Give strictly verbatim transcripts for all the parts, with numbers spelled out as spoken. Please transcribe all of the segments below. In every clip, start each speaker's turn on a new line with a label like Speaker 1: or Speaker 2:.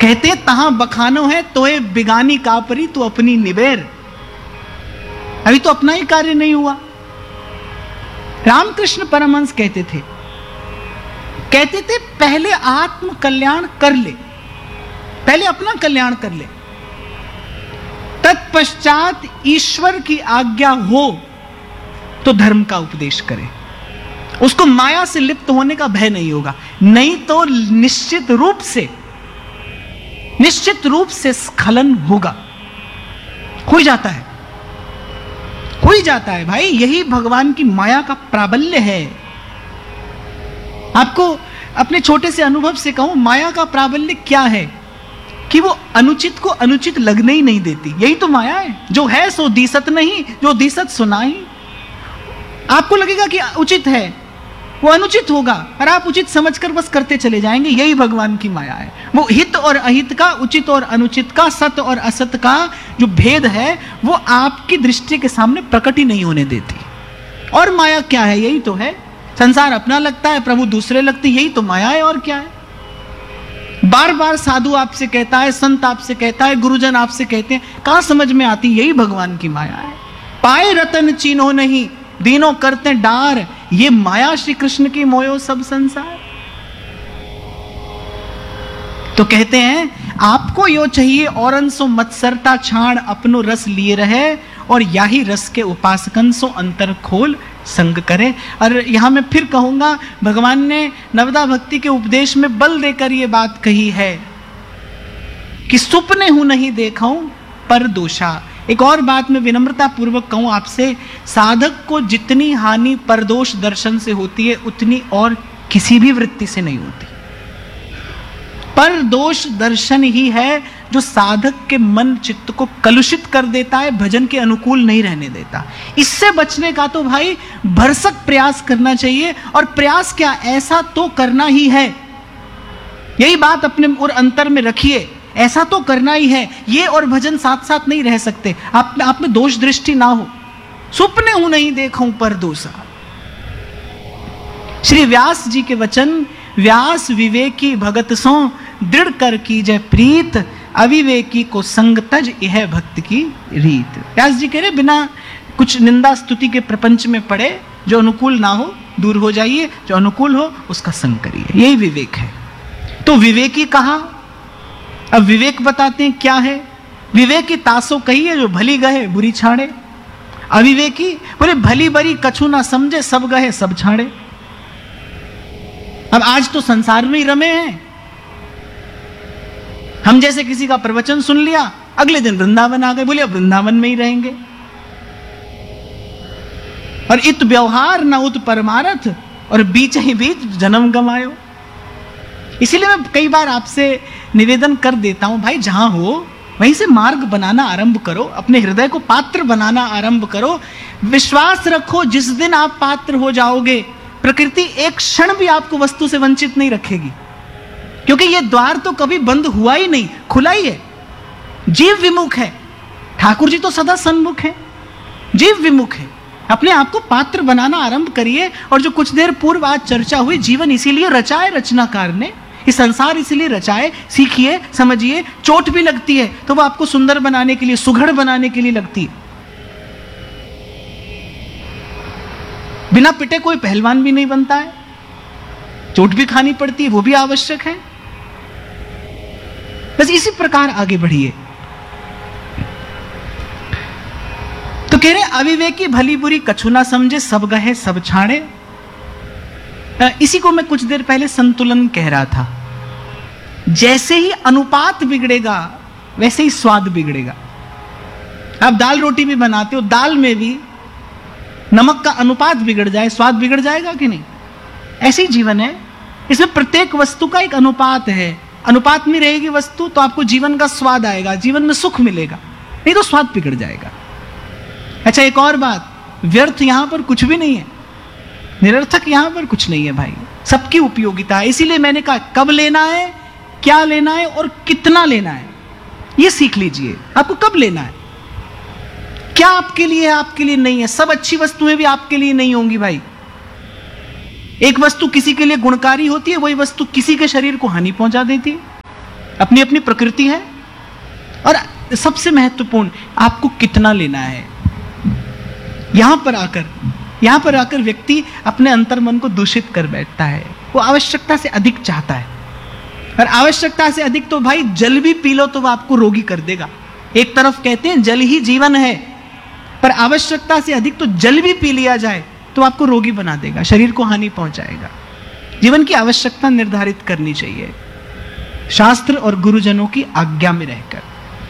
Speaker 1: कहते तहां बखानो है तोए बिगानी कापरी तू अपनी निबेर। अभी तो अपना ही कार्य नहीं हुआ। रामकृष्ण परमहंस कहते थे कहते थे पहले आत्म कल्याण कर ले, पहले अपना कल्याण कर ले, तत्पश्चात ईश्वर की आज्ञा हो तो धर्म का उपदेश करे। उसको माया से लिप्त होने का भय नहीं होगा, नहीं तो निश्चित रूप से निश्चित रूप से स्खलन होगा। हो ही जाता है, हो ही जाता है भाई। यही भगवान की माया का प्राबल्य है। आपको अपने छोटे से अनुभव से कहूं, माया का प्राबल्य क्या है कि वो अनुचित को अनुचित लगने ही नहीं देती। यही तो माया है। जो है सो दिसत नहीं, जो दिसत सुनाई। आपको लगेगा कि उचित है, वो अनुचित होगा और आप उचित समझकर बस करते चले जाएंगे। यही भगवान की माया है। वो हित और अहित का, उचित और अनुचित का, सत और असत का जो भेद है वो आपकी दृष्टि के सामने प्रकट ही नहीं होने देती। और माया क्या है? यही तो है। संसार अपना लगता है, प्रभु दूसरे लगते, यही तो माया है। और क्या है? बार बार साधु आपसे कहता है, संत आपसे कहता है, गुरुजन आपसे कहते हैं, कहां समझ में आती? यही भगवान की माया है। पाए रतन चीनो नहीं, दीनों करते डार, ये माया श्री कृष्ण की मोयो सब संसार। तो कहते हैं आपको यो चाहिए औरन सो मत्सरता छाण, अपनो रस लिए रहे, और याही रस के उपासकन सो अंतर खोल संग करे। और यहां मैं फिर कहूंगा, भगवान ने नवदा भक्ति के उपदेश में बल देकर यह बात कही है कि सुपने हूं नहीं देखाऊं पर दोषा। एक और बात मैं विनम्रता पूर्वक कहूं आपसे, साधक को जितनी हानि परदोष दर्शन से होती है उतनी और किसी भी वृत्ति से नहीं होती। परदोष दर्शन ही है जो साधक के मन चित्त को कलुषित कर देता है, भजन के अनुकूल नहीं रहने देता। इससे बचने का तो भाई भरसक प्रयास करना चाहिए। और प्रयास क्या, ऐसा तो करना ही है। यही बात अपने और अंतर में रखिए, ऐसा तो करना ही है। ये और भजन साथ साथ नहीं रह सकते। आप, आप में दोष दृष्टि ना हो। सुपने हूं नहीं देखूं पर दोषा। श्री व्यास जी के वचन, व्यास विवेकी भगत सो दृढ़ कर की जय प्रीत, अविवेकी को संग तज यह भक्त की रीत। व्यास जी कह रहे बिना कुछ निंदा स्तुति के प्रपंच में पड़े, जो अनुकूल ना हो दूर हो जाइए, जो अनुकूल हो उसका संग करिए। यही विवेक है। तो विवेकी कहा, अब विवेक बताते हैं क्या है। विवेकी तासो कही है जो भली गहे बुरी छाड़े। अविवेकी बोले भली बरी कछु ना समझे, सब गहे सब छाड़े। अब आज तो संसार में ही रमे हैं। हम जैसे किसी का प्रवचन सुन लिया, अगले दिन वृंदावन आ गए, बोले अब वृंदावन में ही रहेंगे। और इत व्यवहार न उत परमारथ, और बीच ही बीच जन्म गंवायो। इसीलिए मैं कई बार आपसे निवेदन कर देता हूं, भाई जहां हो वहीं से मार्ग बनाना आरंभ करो, अपने हृदय को पात्र बनाना आरंभ करो। विश्वास रखो, जिस दिन आप पात्र हो जाओगे, प्रकृति एक क्षण भी आपको वस्तु से वंचित नहीं रखेगी, क्योंकि यह द्वार तो कभी बंद हुआ ही नहीं, खुला ही है। जीव विमुख है, ठाकुर जी तो सदा सन्मुख है, जीव विमुख है। अपने आप को पात्र बनाना आरंभ करिए। और जो कुछ देर पूर्व आज चर्चा हुई, जीवन इसीलिए रचाए रचनाकार ने, इस संसार इसीलिए रचाए। सीखिए, समझिए। चोट भी लगती है तो वो आपको सुंदर बनाने के लिए, सुघड़ बनाने के लिए लगती है। बिना पिटे कोई पहलवान भी नहीं बनता है, चोट भी खानी पड़ती है, वो भी आवश्यक है। बस इसी प्रकार आगे बढ़िए। तो कह रहे अविवेकी भली बुरी कछु ना समझे, सब गहे सब छाड़े। इसी को मैं कुछ देर पहले संतुलन कह रहा था। जैसे ही अनुपात बिगड़ेगा वैसे ही स्वाद बिगड़ेगा। आप दाल रोटी भी बनाते हो, दाल में भी नमक का अनुपात बिगड़ जाए, स्वाद बिगड़ जाएगा कि नहीं? ऐसे ही जीवन है। इसमें प्रत्येक वस्तु का एक अनुपात है। अनुपात में रहेगी वस्तु तो आपको जीवन का स्वाद आएगा, जीवन में सुख मिलेगा, नहीं तो स्वाद बिगड़ जाएगा। अच्छा, एक और बात, व्यर्थ यहां पर कुछ भी नहीं है, निरर्थक यहां पर कुछ नहीं है भाई, सबकी उपयोगिता है। इसीलिए मैंने कहा कब लेना है, क्या लेना है और कितना लेना है, यह सीख लीजिए। आपको कब लेना है, क्या आपके लिए है, आपके लिए नहीं है। सब अच्छी वस्तुएं भी आपके लिए नहीं होंगी भाई। एक वस्तु किसी के लिए गुणकारी होती है, वही वस्तु किसी के शरीर को हानि पहुंचा देती है। अपनी अपनी प्रकृति है। और सबसे महत्वपूर्ण, आपको कितना लेना है। यहां पर आकर यहां पर आकर व्यक्ति अपने अंतर्मन को दूषित कर बैठता है। वो आवश्यकता से अधिक चाहता है, और आवश्यकता से अधिक तो भाई जल भी पी लो तो वो आपको रोगी कर देगा। एक तरफ कहते हैं जल ही जीवन है, पर आवश्यकता से अधिक तो जल भी पी लिया जाए तो आपको रोगी बना देगा, शरीर को हानि पहुंचाएगा। जीवन की आवश्यकता निर्धारित करनी चाहिए, शास्त्र और गुरुजनों की आज्ञा में रहकर।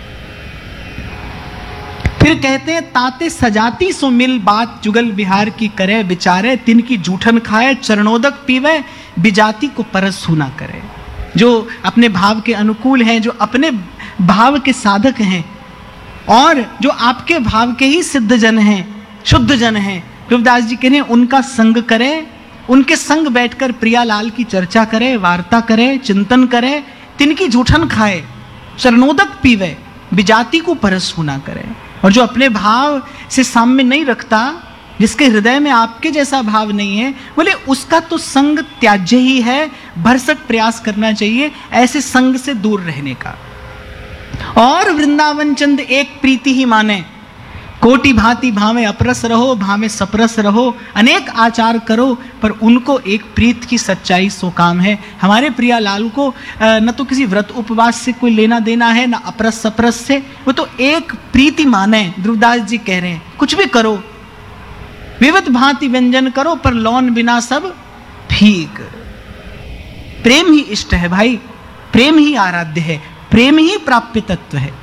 Speaker 1: फिर कहते हैं ताते सजाती सो मिल बात जुगल बिहार की करे बिचारे तिनकी जूठन खाए चरणोदक पीवे बिजाति को परस ना करे। जो अपने भाव के अनुकूल हैं, जो अपने भाव के साधक हैं और जो आपके भाव के ही सिद्ध जन हैं, शुद्ध जन हैं, रविदास जी कह रहे हैं उनका संग करे, उनके संग बैठकर प्रियालाल की चर्चा करे, वार्ता करे, चिंतन करे, तिनकी जूठन खाए, चरणोदक पीवे, बिजाति को परस ना करे। और जो अपने भाव से साम्य नहीं रखता, जिसके हृदय में आपके जैसा भाव नहीं है, बोले उसका तो संग त्याज्य ही है, भरसक प्रयास करना चाहिए ऐसे संग से दूर रहने का। और वृंदावन चंद एक प्रीति ही माने, कोटि भांति भावे अपरस रहो, भावे सपरस रहो, अनेक आचार करो, पर उनको एक प्रीत की सच्चाई सो काम है। हमारे प्रिया लाल को न तो किसी व्रत उपवास से कोई लेना देना है, न अपरस सपरस से, वो तो एक प्रीति माने। ध्रुवदास जी कह रहे हैं कुछ भी करो, विविध भांति व्यंजन करो, पर लौन बिना सब ठीक। प्रेम ही इष्ट है भाई, प्रेम ही आराध्य है, प्रेम ही प्राप्य तत्व है।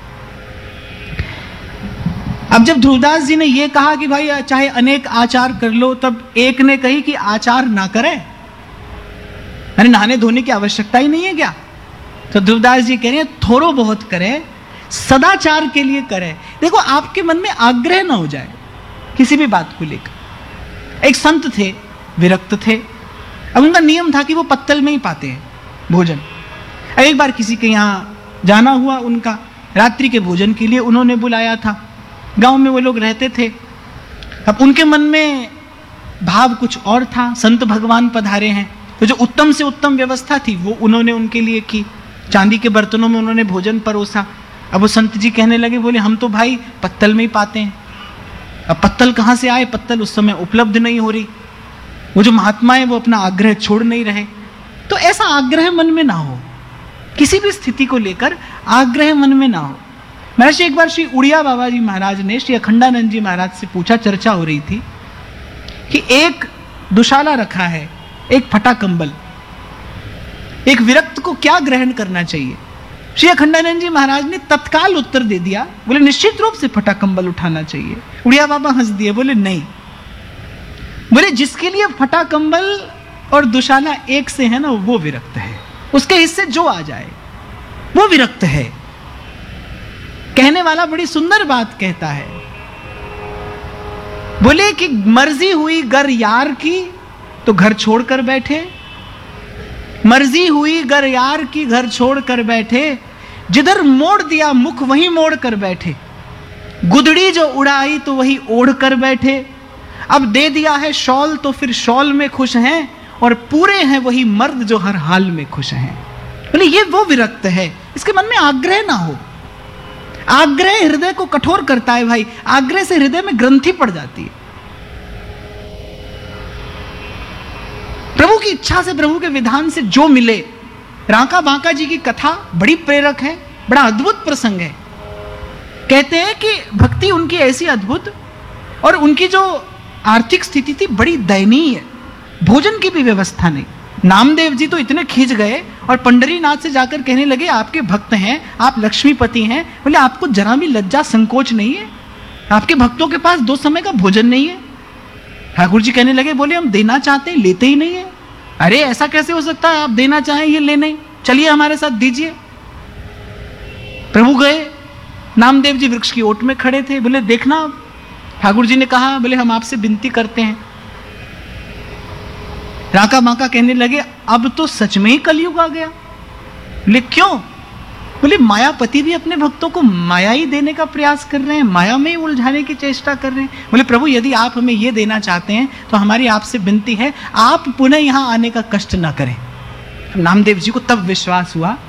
Speaker 1: अब जब ध्रुवदास जी ने यह कहा कि भाई चाहे अनेक आचार कर लो, तब एक ने कही कि आचार ना करें, अरे नहाने धोने की आवश्यकता ही नहीं है क्या? तो ध्रुवदास जी कह रहे हैं थोड़ो बहुत करें, सदाचार के लिए करें। देखो आपके मन में आग्रह ना हो जाए किसी भी बात को लेकर। एक संत थे, विरक्त थे, अब उनका नियम था कि वो पत्तल में ही पाते हैं भोजन। अब एक बार किसी के यहाँ जाना हुआ, उनका रात्रि के भोजन के लिए उन्होंने बुलाया था। गांव में वो लोग रहते थे। अब उनके मन में भाव कुछ और था, संत भगवान पधारे हैं, तो जो उत्तम से उत्तम व्यवस्था थी वो उन्होंने उनके लिए की। चांदी के बर्तनों में उन्होंने भोजन परोसा। अब वो संत जी कहने लगे, बोले हम तो भाई पत्तल में ही पाते हैं। अब पत्तल कहाँ से आए? पत्तल उस समय उपलब्ध नहीं हो रही। वो जो महात्मा है वो अपना आग्रह छोड़ नहीं रहे। तो ऐसा आग्रह मन में ना हो, किसी भी स्थिति को लेकर आग्रह मन में ना हो। महर्षि एक बार श्री उड़िया बाबा जी महाराज ने श्री अखंडानंद जी महाराज से पूछा, चर्चा हो रही थी कि एक दुशाला रखा है, एक फटा कंबल, एक विरक्त को क्या ग्रहण करना चाहिए? श्री अखंडानंद जी महाराज ने तत्काल उत्तर दे दिया, बोले निश्चित रूप से फटा कंबल उठाना चाहिए। उड़िया बाबा हंस दिए, बोले नहीं, बोले जिसके लिए फटा कंबल और दुशाला एक से है ना, वो विरक्त है। उसके हिस्से जो आ जाए वो विरक्त है। कहने वाला बड़ी सुंदर बात कहता है, बोले कि मर्जी हुई गर यार की तो घर छोड़कर बैठे, मर्जी हुई गर यार की घर छोड़कर बैठे, जिधर मोड़ दिया मुख वहीं मोड़ कर बैठे, गुदड़ी जो उड़ाई तो वही ओढ़ कर बैठे, अब दे दिया है शॉल तो फिर शॉल में खुश हैं, और पूरे हैं वही मर्द जो हर हाल में खुश हैं। बोले ये वो विरक्त है, इसके मन में आग्रह ना हो। आग्रह हृदय को कठोर करता है भाई, आग्रह से हृदय में ग्रंथि पड़ जाती है। प्रभु की इच्छा से, प्रभु के विधान से जो मिले। रांका बांका जी की कथा बड़ी प्रेरक है, बड़ा अद्भुत प्रसंग है। कहते हैं कि भक्ति उनकी ऐसी अद्भुत, और उनकी जो आर्थिक स्थिति थी बड़ी दयनीय, भोजन की भी व्यवस्था नहीं। नामदेव जी तो इतने खींच गए और पंडरीनाथ से जाकर कहने लगे, आपके भक्त हैं, आप लक्ष्मीपति हैं, बोले आपको जरा भी लज्जा संकोच नहीं है? आपके भक्तों के पास दो समय का भोजन नहीं है? ठाकुर जी कहने लगे, बोले हम देना चाहते हैं, लेते ही नहीं है। अरे ऐसा कैसे हो सकता है, आप देना चाहें ये ले नहीं, चलिए हमारे साथ दीजिए। प्रभु गए, नामदेव जी वृक्ष की ओट में खड़े थे, बोले देखना। ठाकुर जी ने कहा, बोले हम आपसे विनती करते हैं। राका बांका कहने लगे, अब तो सच में ही कलयुग आ गया। बोले क्यों? बोले मायापति भी अपने भक्तों को माया ही देने का प्रयास कर रहे हैं, माया में ही उलझाने की चेष्टा कर रहे हैं। बोले प्रभु यदि आप हमें ये देना चाहते हैं तो हमारी आपसे विनती है, आप पुनः यहां आने का कष्ट ना करें। नामदेव जी को तब विश्वास हुआ